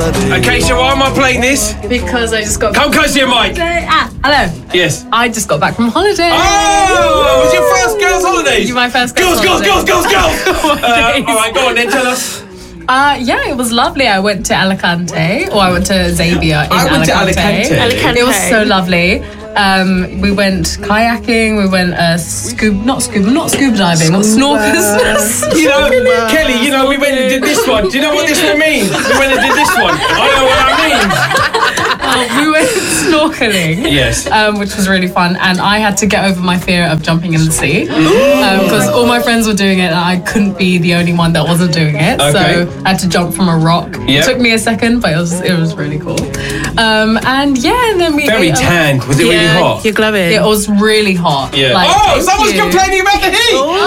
Acacia, why am I playing this? Because I just got... Come close to your mic. Hello. Yes. I just got back from holiday. Oh, was your first girls' holidays? You my first girls' Girls. All right, go on then, tell us. Yeah, it was lovely. I went to Alicante, or I went to Xavier in I went to Alicante. It was so lovely. We went kayaking. We went not scuba diving. What snorkels? You know, Kelly. You know, we went and did this one. Do you know what this one means? We went and did this one. I know what that means. We went snorkeling. Yes. Which was really fun, and I had to get over my fear of jumping in the sea because all my friends were doing it, and I couldn't be the only one that wasn't doing it. Okay. So I had to jump from a rock. Yep. It took me a second, but it was really cool. And then we Very tanned. Was it really hot? You're glowing. It was really hot. Yeah. Like, someone's complaining about the heat. No,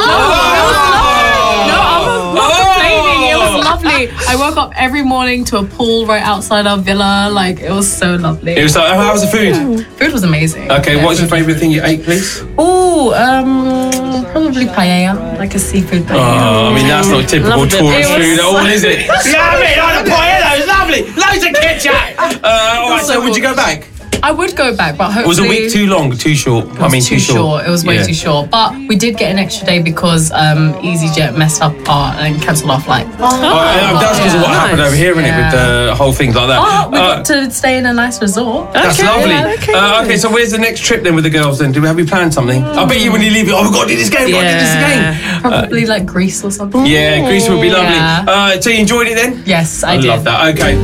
I'm not complaining. It was lovely. I woke up every morning to a pool right outside our villa. Like, it was so lovely. It was like, how was the food? Food was amazing. Okay, what's your favourite thing you ate, please? Probably paella, like a seafood paella. Oh, I mean, that's not typical tourist food at all, is it? Yeah, I mean, the paella was lovely. Loads of ketchup. All right, so would you go back? I would go back, but hopefully... Was a week too long, too short? It was too short. It was way too short. But we did get an extra day because EasyJet messed up and cancelled our flight. That's because of what happened over here, isn't it, with the whole thing like that. But we got to stay in a nice resort. That's lovely. Okay, so where's the next trip then with the girls then? Have we planned something? I bet you when you leave it, we've got to do this game, Probably like Greece or something. Yeah, Greece would be lovely. So you enjoyed it then? Yes, I did. love that. Okay.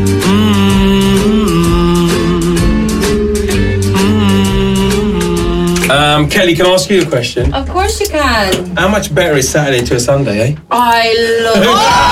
Kelly, can I ask you a question? Of course you can. How much better is Saturday to a Sunday, eh? I love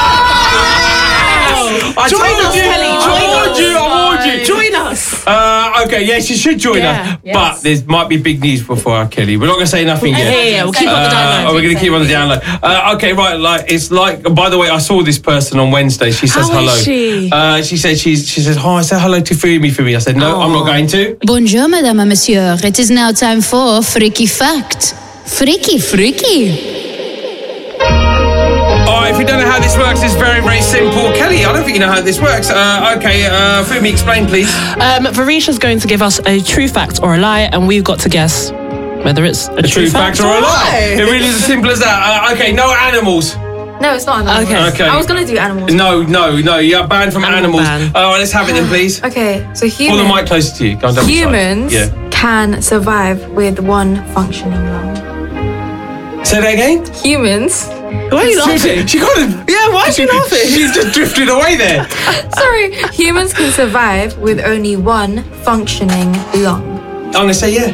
I Join told us, you. Kelly, I warned you. Join us. Okay, yes, you should join us. Yes. But there might be big news before Kelly. We're not going to say nothing yet. Yeah, we'll keep on the download. We're going to keep on the download. Okay, right. It's like. By the way, I saw this person on Wednesday. She says How hello. is she? She said she says hi. Say hello to Fumi. I said no, I'm not going to. Bonjour, madame and monsieur. It is now time for Freaky Fact. Freaky. Alright, if you don't know how this works, it's very, very simple. Kelly, I don't think you know how this works. Fumi, explain, please. Varisha's going to give us a true fact or a lie, and we've got to guess whether it's a true fact or a lie. It really is as simple as that. Okay, no animals. No, it's not animals. Okay. I was going to do animals. No. You're banned from animals. Ban. Alright, let's have it then, please. Okay, so Pull the mic closer to you. Go on, don't be shy. humans can survive with one functioning lung. Say that again? Humans. Why are you laughing? She got it. Yeah, why is she laughing? She's just drifted away there. Sorry, humans can survive with only one functioning lung. I'm going to say yeah.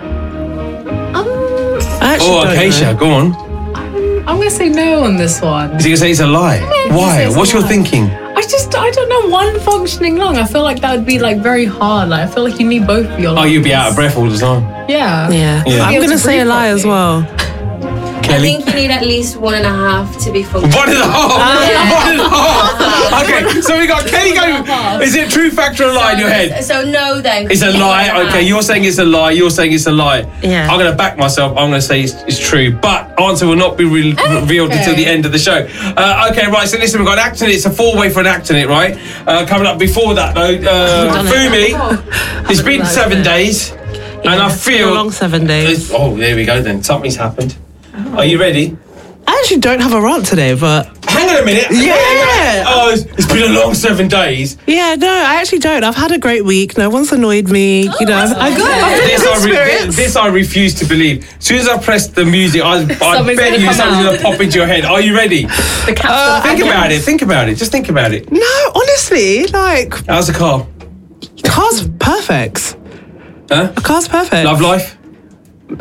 I actually don't Acacia, know. go on. I'm going to say no on this one. Is he going to say it's a lie? Why? it's a What's your lie. thinking? I don't know, one functioning lung. I feel like that would be like very hard. Like, I feel like you need both of your lungs. Oh, you'd be out of breath all the time. Yeah. Yeah. I'm going to say a lie as well. I think you need at least 1.5 to be functional. 1.5. Okay, so we got Kelly going. Is it true fact or a lie in your head? So no then. It's a lie. Okay, you're saying it's a lie. You're saying it's a lie. Yeah. I'm going to back myself. I'm going to say it's true. But answer will not be revealed until the end of the show. Okay, right. So listen, we've got an act in it. It's a 4-way for an act in it, right? Coming up before that, though, Fumi. It's been 7 days. And I feel... A long 7 days. Oh, there we go then. Something's happened. Are you ready? I actually don't have a rant today, but... Hang on a minute. Yeah. Oh, it's been a long 7 days. Yeah, no, I actually don't. I've had a great week. No one's annoyed me. You know, I've This I refuse to believe. As soon as I press the music, I bet you something's going to pop into your head. Are you ready? The cat's Think about it. Think about it. Just think about it. No, honestly, like... How's the car? Car's perfect. Huh? A car's perfect. Love life?